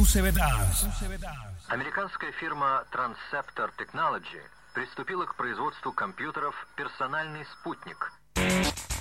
Museved Arts. Американская фирма Transceptor Technology приступила к производству компьютеров «Персональный спутник».